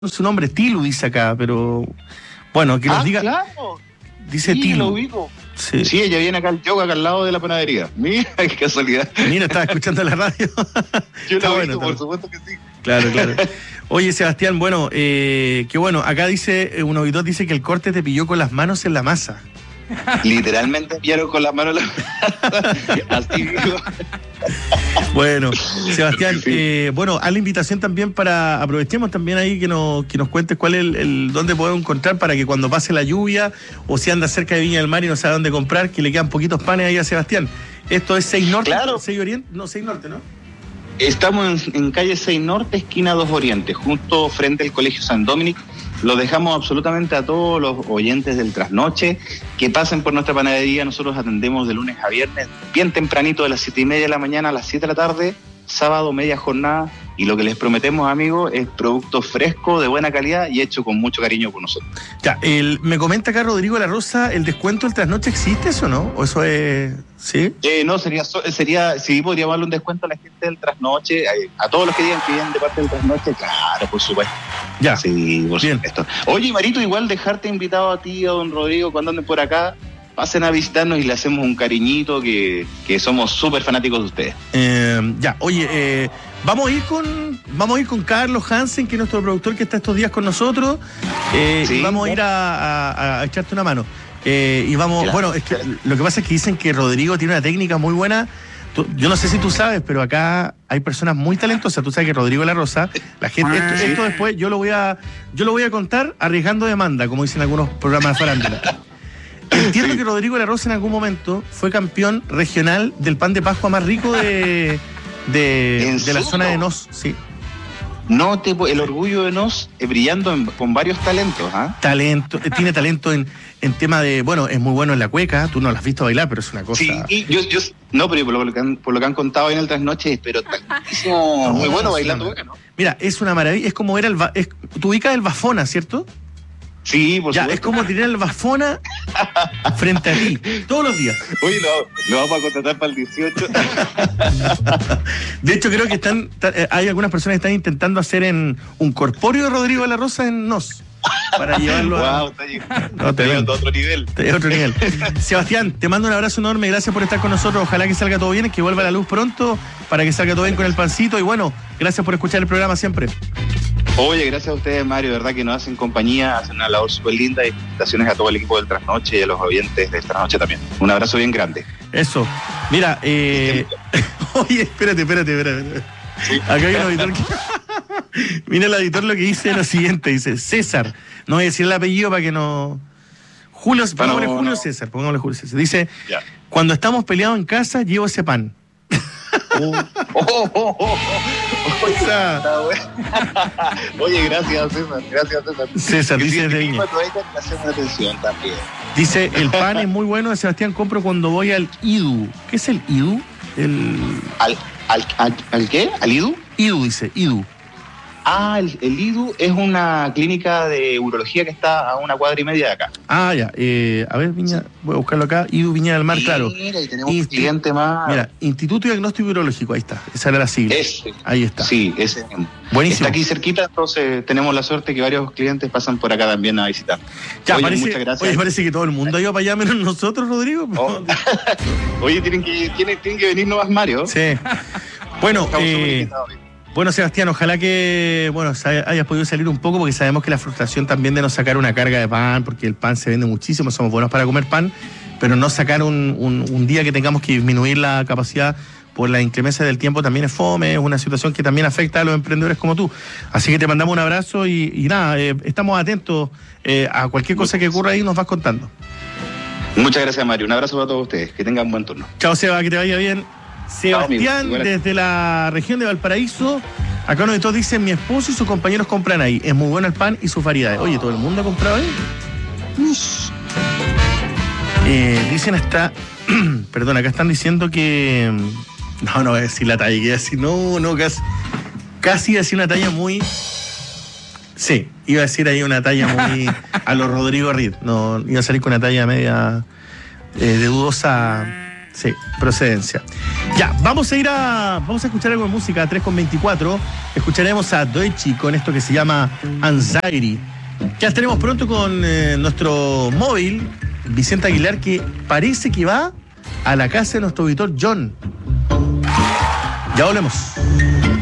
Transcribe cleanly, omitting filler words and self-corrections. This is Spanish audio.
su nombre, Tilu dice acá, pero bueno, que nos diga. Claro. Dice Sí, Tilu. lo ubico. Sí. Sí, ella viene acá al yoga, acá al lado de la panadería. Mira, qué casualidad. Mira, estaba escuchando la radio. Yo Está lo bueno, ubico, por supuesto que sí. Claro. Oye, Sebastián, bueno, qué bueno. Acá dice, un auditor dice que el corte te pilló con las manos en la masa. Literalmente pillaron con las manos así digo. Bueno, Sebastián, bueno, haz la invitación también para, aprovechemos también ahí que nos cuentes cuál es el dónde podemos encontrar para que cuando pase la lluvia o si anda cerca de Viña del Mar y no sabe dónde comprar, que le quedan poquitos panes ahí a Sebastián. Esto es 6 Norte, Claro. 6 Oriente, no, 6 Norte, ¿no? Estamos en calle 6 Norte, esquina 2 Oriente, justo frente al Colegio San Dominic. Lo dejamos absolutamente a todos los oyentes del Trasnoche que pasen por nuestra panadería. Nosotros atendemos de lunes a viernes, bien tempranito, de las 7:30 de la mañana a las 7 de la tarde, sábado media jornada. Y lo que les prometemos, amigos, es producto fresco, de buena calidad y hecho con mucho cariño por nosotros. Ya, me comenta acá Rodrigo La Rosa, ¿el descuento del Trasnoche existe eso, no? ¿O eso es...? ¿Sí? No, sería, sí, podríamos darle un descuento a la gente del Trasnoche, a todos los que digan que vienen de parte del Trasnoche, claro, por supuesto. Ya, sí, por bien. supuesto. Oye, Marito, igual dejarte invitado a ti, a don Rodrigo, cuando anden por acá, pasen a visitarnos y le hacemos un cariñito, que somos súper fanáticos de ustedes. Ya, oye, vamos a ir con Carlos Hansen, que es nuestro productor que está estos días con nosotros, Sí, y vamos a ir a echarte una mano. Y vamos, Claro. bueno, es que lo que pasa es que dicen que Rodrigo tiene una técnica muy buena. Yo no sé si tú sabes, pero acá hay personas muy talentosas. Tú sabes que Rodrigo La Rosa, la gente, esto después yo lo voy a contar arriesgando demanda, como dicen algunos programas de farándula. Entiendo que Rodrigo La Rosa en algún momento fue campeón regional del pan de Pascua más rico de la zona de Nos, sí. No el orgullo de Nos brillando con varios talentos, ¿ah? Tiene talento en tema de, bueno, es muy bueno en la cueca, tú no la has visto bailar, pero es una cosa. Sí, yo no, pero por lo que han contado ahí en el Trasnoche, pero talentísimo, muy bueno bailando cueca, ¿no? Mira, es una maravilla, es como era tú ubicas el Bafona, ¿cierto? Sí, por Ya, supuesto. es como tener el Bafona frente a ti, todos los días. Oye, lo vamos a contratar para el 18. De hecho, creo que hay algunas personas que están intentando hacer un corpóreo de Rodrigo La Rosa en Nos, para llevarlo a... Wow, está llegando a otro nivel. A otro nivel. Sebastián, te mando un abrazo enorme, gracias por estar con nosotros, ojalá que salga todo bien, que vuelva la luz pronto, para que salga todo bien con el pancito, y bueno, gracias por escuchar el programa siempre. Oye, gracias a ustedes, Mario, de verdad que nos hacen compañía, hacen una labor súper linda, y felicitaciones a todo el equipo del Trasnoche y a los oyentes del Trasnoche también. Un abrazo bien grande. Eso. Mira, oye, espérate. Sí. Acá hay un auditor que... Mira, el auditor lo que dice es lo siguiente, dice César, no voy a decir el apellido para que no... Pongámosle Julio César. Dice, Ya. Cuando estamos peleados en casa, llevo ese pan. O sea, Está bueno. Oye, gracias, César. César Que dice si de el Viña. equipo aprovecha, le hacemos atención también. Dice, el pan es muy bueno, Sebastián, compro cuando voy al IDU. ¿Qué es el IDU? ¿Al qué? ¿Al IDU? IDU, dice, IDU. Ah, el IDU es una clínica de urología que está a 1,5 cuadras de acá. Ah, ya. A ver, Viña, voy a buscarlo acá. IDU Viña del Mar, claro. Mira, y tenemos un cliente más. Mira, Instituto Diagnóstico Urológico, ahí está. Esa era la sigla. Ese. Ahí está. Sí, ese mismo. Buenísimo. Está aquí cerquita, entonces tenemos la suerte que varios clientes pasan por acá también a visitar. Ya, Oye, muchas gracias. Oye, parece que todo el mundo ha ido para allá menos nosotros, Rodrigo. Oh. Oye, tienen que venir nomás, Mario. Sí. Bueno, Estamos súper invitados. bueno, Sebastián, ojalá que hayas podido salir un poco, porque sabemos que la frustración también de no sacar una carga de pan, porque el pan se vende muchísimo, somos buenos para comer pan, pero no sacar un día que tengamos que disminuir la capacidad por la inclemencia del tiempo también es fome, es una situación que también afecta a los emprendedores como tú. Así que te mandamos un abrazo y nada, estamos atentos a cualquier cosa que ocurra ahí, nos vas contando. Muchas gracias, Mario. Un abrazo para todos ustedes. Que tengan buen turno. Chao, Seba, que te vaya bien. Sebastián, amigo. desde la región de Valparaíso. Acá uno de todos dice, mi esposo y sus compañeros compran ahí. Es muy bueno el pan y sus variedades. Oye, ¿todo el mundo ha comprado ahí? Dicen hasta... Perdón, acá están diciendo que... No voy a decir la talla, que iba a decir... No, casi iba a decir una talla muy... Sí, iba a decir ahí una talla muy... a lo Rodrigo Reed. No, iba a salir con una talla media... de dudosa... Sí, procedencia. Ya, vamos a escuchar algo de música, 3:24. Escucharemos a Doechii con esto que se llama Anxiety. Ya estaremos pronto con nuestro móvil, Vicente Aguilar, que parece que va a la casa de nuestro auditor John. Ya volvemos.